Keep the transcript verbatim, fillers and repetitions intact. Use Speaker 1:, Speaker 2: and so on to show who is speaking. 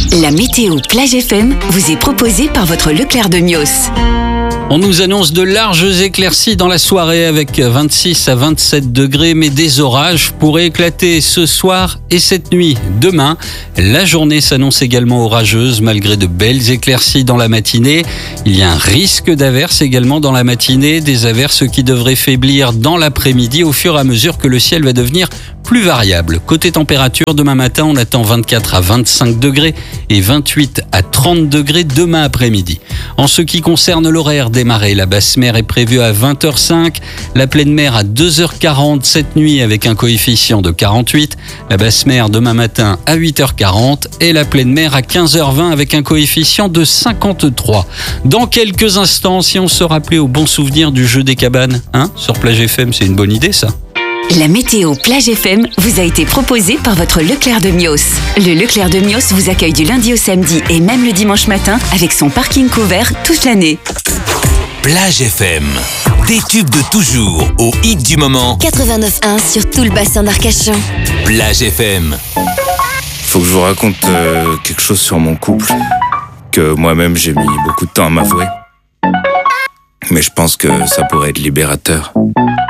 Speaker 1: La météo Plage F M vous est proposée par votre Leclerc de Mios.
Speaker 2: On nous annonce de larges éclaircies dans la soirée avec vingt-six à vingt-sept degrés, mais des orages pourraient éclater ce soir et cette nuit. Demain, la journée s'annonce également orageuse malgré de belles éclaircies dans la matinée. Il y a un risque d'averses également dans la matinée, des averses qui devraient faiblir dans l'après-midi au fur et à mesure que le ciel va devenir plus variable. Côté température, demain matin, on attend vingt-quatre à vingt-cinq degrés et vingt-huit à trente degrés demain après-midi. En ce qui concerne l'horaire des marées, la basse mer est prévue à vingt heures cinq, la pleine mer à deux heures quarante cette nuit avec un coefficient de quarante-huit, la basse mer demain matin à huit heures quarante et la pleine mer à quinze heures vingt avec un coefficient de cinquante-trois. Dans quelques instants, si on se rappelait au bon souvenir du jeu des cabanes, hein, sur Plage F M, c'est une bonne idée ça.
Speaker 1: La météo Plage F M vous a été proposée par votre Leclerc de Mios. Le Leclerc de Mios vous accueille du lundi au samedi et même le dimanche matin avec son parking couvert toute l'année.
Speaker 3: Plage F M, des tubes de toujours au hit du moment.
Speaker 4: quatre-vingt-neuf un sur tout le bassin d'Arcachon.
Speaker 3: Plage F M.
Speaker 5: Faut que je vous raconte euh, quelque chose sur mon couple que moi-même j'ai mis beaucoup de temps à m'avouer. Mais je pense que ça pourrait être libérateur.